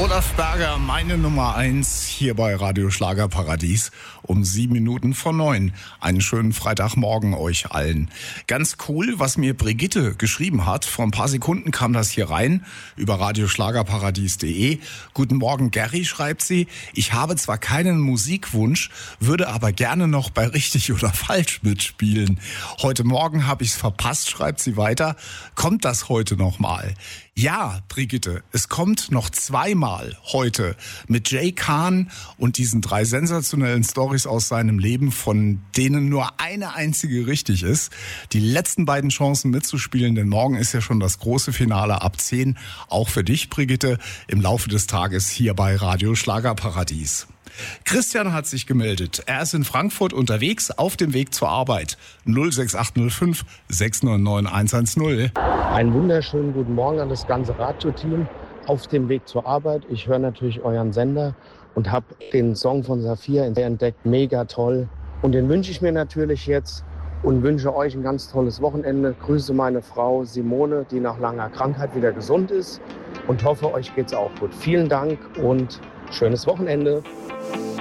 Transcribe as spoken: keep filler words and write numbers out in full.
Olaf Berger, meine Nummer eins hier bei Radio Schlagerparadies um sieben Minuten vor neun. Einen schönen Freitagmorgen euch allen. Ganz cool, was mir Brigitte geschrieben hat. Vor ein paar Sekunden kam das hier rein über radioschlagerparadies punkt de. Guten Morgen, Gary, schreibt sie. Ich habe zwar keinen Musikwunsch, würde aber gerne noch bei Richtig oder Falsch mitspielen. Heute Morgen habe ich es verpasst, schreibt sie weiter. Kommt das heute noch mal? Ja, Brigitte, es kommt noch zweimal heute mit Jay Kahn und diesen drei sensationellen Storys aus seinem Leben, von denen nur eine einzige richtig ist. Die letzten beiden Chancen mitzuspielen, denn morgen ist ja schon das große Finale ab zehn. Auch für dich, Brigitte, im Laufe des Tages hier bei Radio Schlagerparadies. Christian hat sich gemeldet. Er ist in Frankfurt unterwegs, auf dem Weg zur Arbeit. null sechs acht null fünf sechs neun neun eins eins null. Einen wunderschönen guten Morgen an das ganze Radio-Team auf dem Weg zur Arbeit. Ich höre natürlich euren Sender und habe den Song von Saphir entdeckt. Mega toll. Und den wünsche ich mir natürlich jetzt und wünsche euch ein ganz tolles Wochenende. Grüße meine Frau Simone, die nach langer Krankheit wieder gesund ist, und hoffe, euch geht's auch gut. Vielen Dank und schönes Wochenende.